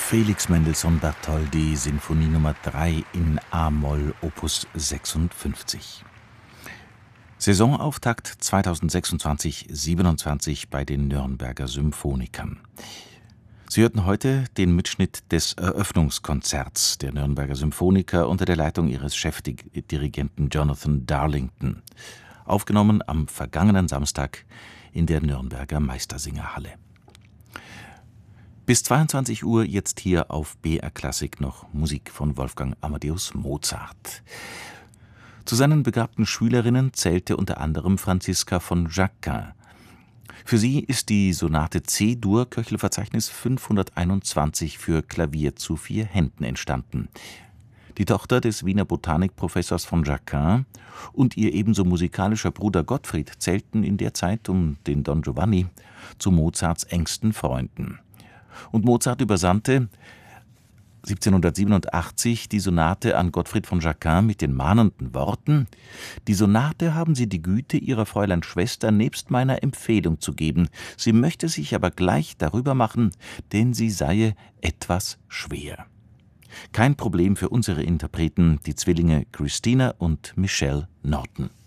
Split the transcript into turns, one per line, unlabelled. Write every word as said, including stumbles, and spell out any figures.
Felix Mendelssohn Bartholdy, Sinfonie Nummer drei in a-Moll, Opus sechsundfünfzig. Saisonauftakt zweitausendsechsundzwanzig siebenundzwanzig bei den Nürnberger Symphonikern. Sie hörten heute den Mitschnitt des Eröffnungskonzerts der Nürnberger Symphoniker unter der Leitung ihres Chefdirigenten Jonathan Darlington, aufgenommen am vergangenen Samstag in der Nürnberger Meistersingerhalle. Bis zweiundzwanzig Uhr jetzt hier auf B R Klassik noch Musik von Wolfgang Amadeus Mozart. Zu seinen begabten Schülerinnen zählte unter anderem Franziska von Jacquin. Für sie ist die Sonate C-Dur Köchelverzeichnis fünfhunderteinundzwanzig für Klavier zu vier Händen entstanden. Die Tochter des Wiener Botanikprofessors von Jacquin und ihr ebenso musikalischer Bruder Gottfried zählten in der Zeit um den Don Giovanni zu Mozarts engsten Freunden. Und Mozart übersandte siebzehnhundertsiebenundachtzig die Sonate an Gottfried von Jacquin mit den mahnenden Worten: »Die Sonate haben Sie die Güte, Ihrer Fräulein Schwester nebst meiner Empfehlung zu geben. Sie möchte sich aber gleich darüber machen, denn sie sei etwas schwer.« Kein Problem für unsere Interpreten, die Zwillinge Christina und Michelle Norton.